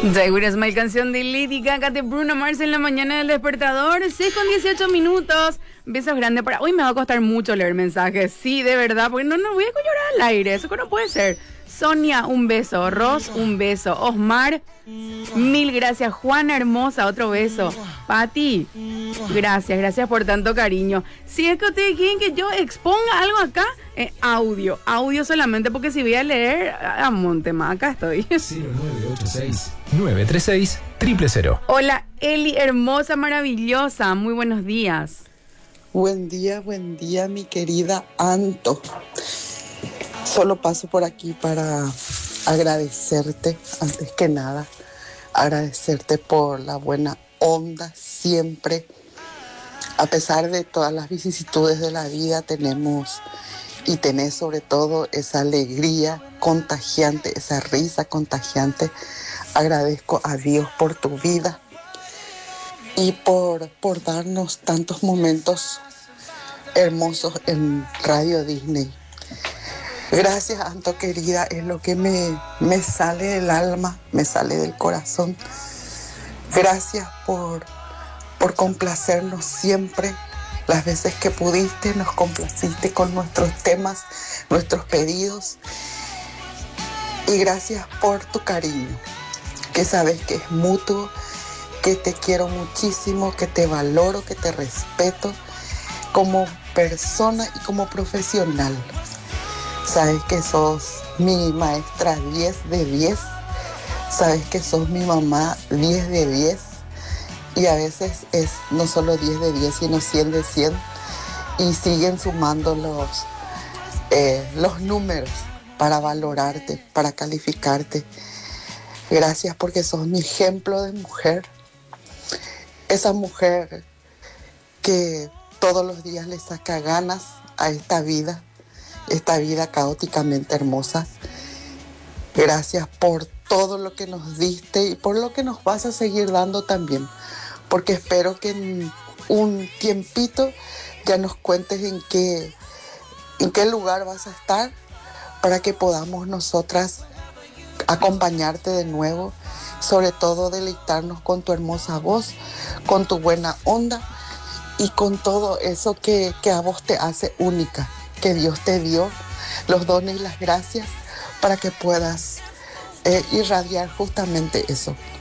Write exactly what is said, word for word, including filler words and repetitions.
Seguro es mi canción de Lady Gaga de Bruno Mars en la mañana del despertador. seis con dieciocho minutos. Besos grandes para... Hoy me va a costar mucho leer mensajes. Sí, de verdad, porque no, no voy a llorar al aire. Eso que no puede ser. Sonia, un beso. Ros, un beso. Osmar, mil gracias. Juana hermosa, otro beso. Pati, gracias, gracias por tanto cariño. Si es que ustedes quieren que yo exponga algo acá, eh, audio, audio solamente, porque si voy a leer, a Montema, acá estoy. cero nueve ocho seis, nueve tres seis, cero cero cero. Hola, Eli, hermosa, maravillosa, muy buenos días. Buen día, buen día, mi querida Anto. Solo paso por aquí para agradecerte, antes que nada, agradecerte por la buena onda siempre. A pesar de todas las vicisitudes de la vida, tenemos y tenés sobre todo esa alegría contagiante, esa risa contagiante. Agradezco a Dios por tu vida y por, por darnos tantos momentos hermosos en Radio Disney. Gracias, Anto querida, es lo que me, me sale del alma, me sale del corazón. Gracias por, por complacernos siempre. Las veces que pudiste, nos complaciste con nuestros temas, nuestros pedidos. Y gracias por tu cariño, que sabes que es mutuo, que te quiero muchísimo, que te valoro, que te respeto como persona y como profesional. Sabes que sos mi maestra diez de diez, sabes que sos mi mamá diez de diez, y a veces es no solo diez de diez, sino cien de cien, y siguen sumando los, eh, los números para valorarte, para calificarte. Gracias porque sos mi ejemplo de mujer, esa mujer que todos los días le saca ganas a esta vida, esta vida caóticamente hermosa. Gracias por todo lo que nos diste y por lo que nos vas a seguir dando también, porque espero que en un tiempito ya nos cuentes en qué, en qué lugar vas a estar para que podamos nosotras acompañarte de nuevo, sobre todo deleitarnos con tu hermosa voz, con tu buena onda y con todo eso que, que a vos te hace única, que Dios te dio, los dones y las gracias para que puedas eh, irradiar justamente eso.